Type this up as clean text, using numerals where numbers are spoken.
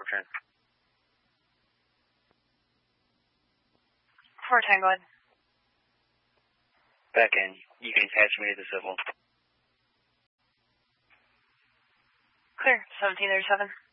return. 4 Tango. Back in. You can attach me to the civil. Clear. 1737.